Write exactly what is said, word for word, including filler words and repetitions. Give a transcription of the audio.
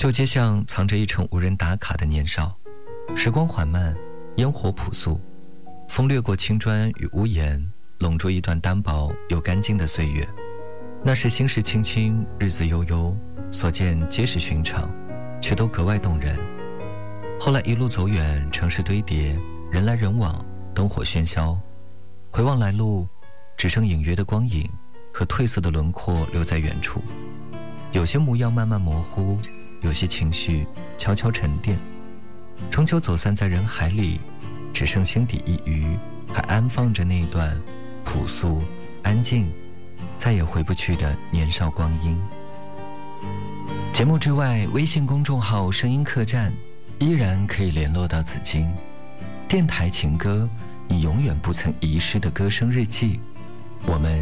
旧街巷藏着一程无人打卡的年少，时光缓慢，烟火朴素，风掠过青砖与屋檐，笼住一段单薄又干净的岁月。那时心事轻轻，日子悠悠，所见皆是寻常，却都格外动人。后来一路走远，城市堆叠，人来人往，灯火喧嚣，回望来路，只剩隐约的光影和褪色的轮廓留在远处。有些模样慢慢模糊，有些情绪悄悄沉淀，终究走散在人海里，只剩心底一隅还安放着那一段朴素安静再也回不去的年少光阴。节目之外，微信公众号声音客栈依然可以联络到紫金。电台情歌，你永远不曾遗失的歌声日记，我们